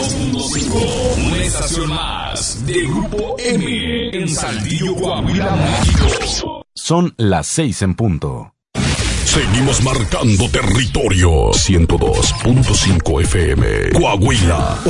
102.5, una estación más de Grupo M en Saltillo, Coahuila, México. Son las 6 en punto. Seguimos marcando territorio. 102.5 FM, Coahuila,